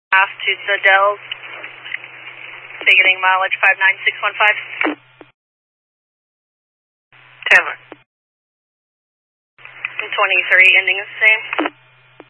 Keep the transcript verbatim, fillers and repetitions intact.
Altitude to Dells, beginning mileage five nine six one five. Taylor. twenty-three, ending the same.